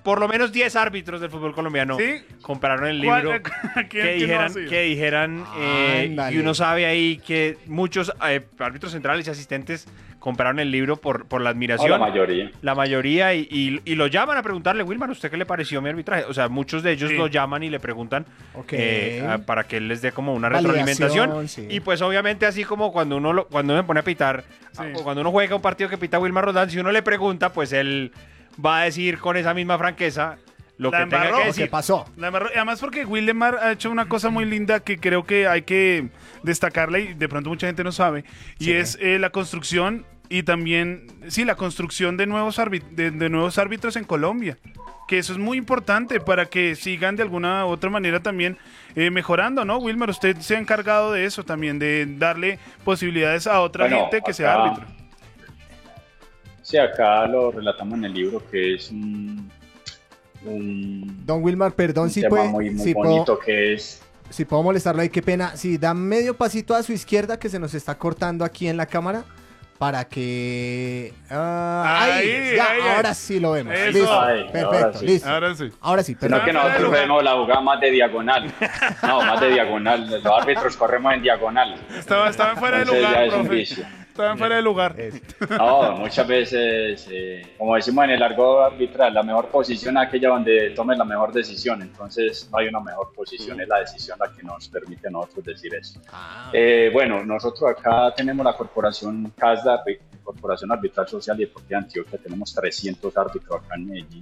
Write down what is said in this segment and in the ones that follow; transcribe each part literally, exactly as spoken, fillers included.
por lo menos diez árbitros del fútbol colombiano ¿Sí? compraron el libro ¿Quién- que quién dijeran, no hacía? que dijeran eh, Ándale. y uno sabe ahí que muchos eh, árbitros centrales y asistentes compraron el libro por, por la No, admiración. la mayoría. La mayoría, y, y, y lo llaman a preguntarle, Wilmar, ¿usted qué le pareció mi arbitraje? O sea, muchos de ellos Sí. lo llaman y le preguntan Ok. eh, a- para que él les dé como una Validación, retroalimentación. sí. Y pues obviamente así como cuando uno lo- cuando uno me pone a pitar, Sí. o cuando uno juega un partido que pita Wilmar Roldán, si uno le pregunta, pues él va a decir con esa misma franqueza lo La que tenga embarró. que ¿Qué decir. ¿Qué pasó? La embarró. Y además porque Willemar ha hecho una cosa muy linda que creo que hay que destacarla y de pronto mucha gente no sabe, y Sí. es eh, la construcción y también, sí, la construcción de nuevos, árbit- de, de nuevos árbitros en Colombia. Que eso es muy importante para que sigan de alguna u otra manera también eh, mejorando, ¿no? Wilmer, usted se ha encargado de eso también, de darle posibilidades a otra Bueno, gente que sea acá- árbitro. Sí, acá lo relatamos en el libro que es un, un, Don Wilmar, perdón un si tema puede, muy, muy si bonito puedo, que es... si puedo molestarlo ahí, qué pena. Si da medio pasito a su izquierda que se nos está cortando aquí en la cámara para que... ah, ahí, Ahí, ya, ahí, ahora ahí. sí lo vemos. Eso. Listo, Ay, ahora perfecto, sí. listo. Ahora sí. Ahora sí, Sino perfecto. que nosotros lugar. vemos la jugada más de diagonal. No, más de diagonal. Los árbitros corremos en diagonal. Estaba, estaba fuera de Entonces ya lugar, es un profe. vicio. Estaba fuera de lugar. No, muchas veces, eh, como decimos en el argot arbitral, la mejor posición es aquella donde tomes la mejor decisión. Entonces no hay una mejor posición, es la decisión la que nos permite a nosotros decir eso. Ah, Eh, bueno, nosotros acá tenemos la corporación CASDA, Corporación Arbitral Social y Deportiva de Antioquia, tenemos trescientos árbitros acá en Medellín,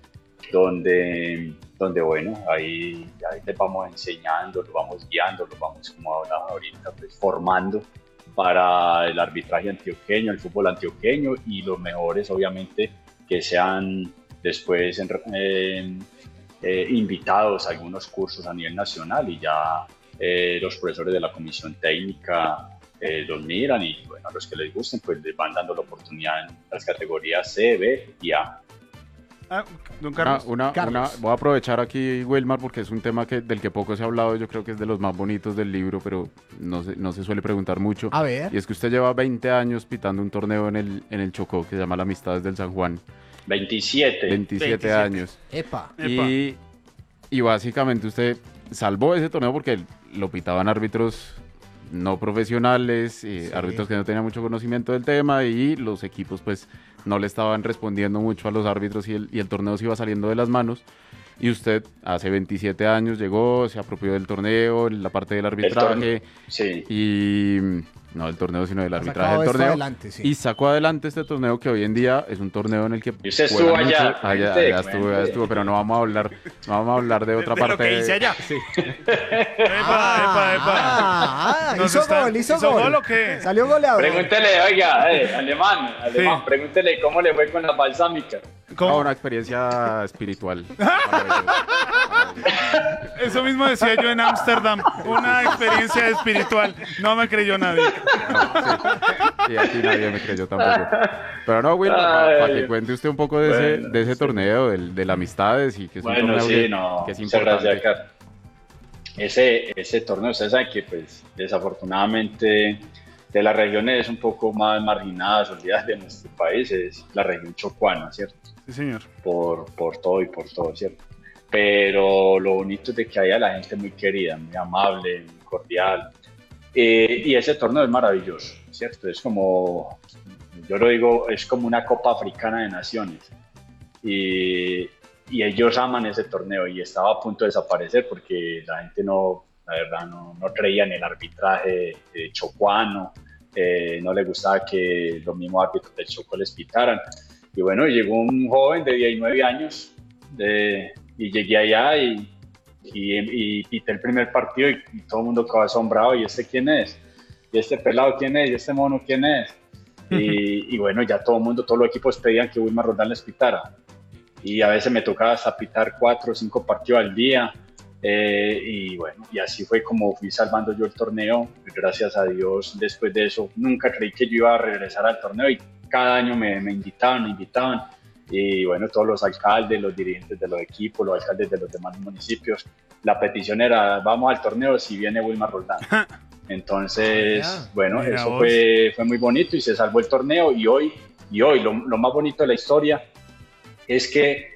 donde, donde bueno, ahí, ahí les vamos enseñando, los vamos guiando, los vamos, como hablaba ahorita, pues, formando para el arbitraje antioqueño, el fútbol antioqueño, y los mejores, obviamente, que sean después en- eh, eh, invitados a algunos cursos a nivel nacional, y ya eh, los profesores de la comisión técnica eh, los miran, y bueno, a los que les gusten pues les van dando la oportunidad en las categorías C, B y A. Ah, don Una, Carlos. una, Carlos. una- voy a aprovechar aquí, Wilmar, porque es un tema que, del que poco se ha hablado. Yo creo que es de los más bonitos del libro, pero no se, no se suele preguntar mucho. a ver. Y es que usted lleva veinte años pitando un torneo en el, en el Chocó que se llama la Amistades del San Juan. veintisiete. veintisiete veintisiete. años. Epa. Epa. Y, y básicamente usted salvó ese torneo porque lo pitaban árbitros no profesionales, eh, Sí. árbitros que no tenían mucho conocimiento del tema, y los equipos pues no le estaban respondiendo mucho a los árbitros, y el, y el torneo se iba saliendo de las manos. Y usted hace veintisiete años llegó, se apropió del torneo, en la parte del arbitraje, Sí. y no del torneo, sino del Ha arbitraje sacado del esto torneo. adelante, sí. Y sacó adelante este torneo que hoy en día es un torneo en el que... Y usted juegan estuvo allá, mucho- allá, cuente, allá estuvo, allá cuente. estuvo, pero no vamos a hablar, no vamos a hablar de otra de lo parte. que hice allá. Sí. Epa, epa, epa. Ah, ah, Nos hizo está- gol, hizo, ¿hizo gol. gol o qué? Salió goleador. Pregúntele, oiga, eh, alemán, alemán, Sí. pregúntele cómo le fue con la balsámica. ¿Cómo? No, una experiencia espiritual. Eso mismo decía yo en Ámsterdam. Una experiencia espiritual. No me creyó nadie. Y aquí nadie me creyó tampoco. Pero no, Will, para Ay. que cuente usted un poco de ese, Bueno, de ese sí. torneo, del, de la amistades, y que es un Bueno, torneo sí, que, no, que es muchas importante. gracias, Carlos. Ese, ese torneo, ustedes saben que pues desafortunadamente de las regiones un poco más marginadas, olvidadas de nuestro país, es la región chocuana, ¿cierto? Sí, señor. Por, por todo y por todo, ¿cierto? Pero lo bonito es de que haya la gente muy querida, muy amable, muy cordial. Eh, y ese torneo es maravilloso, ¿cierto? Es como, yo lo digo, es como una Copa Africana de Naciones. Y, y ellos aman ese torneo, y estaba a punto de desaparecer porque la gente no, la verdad, no, no creía en el arbitraje eh, chocuano, eh, no le gustaba que los mismos árbitros del Chocó les pitaran. Y bueno, llegó un joven de diecinueve años de, y llegué allá y, y, y pité el primer partido, y, y todo el mundo quedó asombrado. ¿Y este quién es? ¿Y este pelado quién es? ¿Y este mono quién es? Y, y bueno, ya todo el mundo, todos los equipos pedían que Wilmar Roldán les pitara. Y a veces me tocaba hasta pitar cuatro o cinco partidos al día. Eh, y bueno, y así fue como fui salvando yo el torneo. Gracias a Dios, después de eso, nunca creí que yo iba a regresar al torneo, y cada año me, me invitaban, me invitaban. Y bueno, todos los alcaldes, los dirigentes de los equipos, los alcaldes de los demás municipios, la petición era: vamos al torneo si viene Wilmar Roldán. Entonces, Ah, ya. bueno, Mira eso vos. fue, fue muy bonito, y se salvó el torneo. Y hoy, y hoy lo, lo más bonito de la historia es que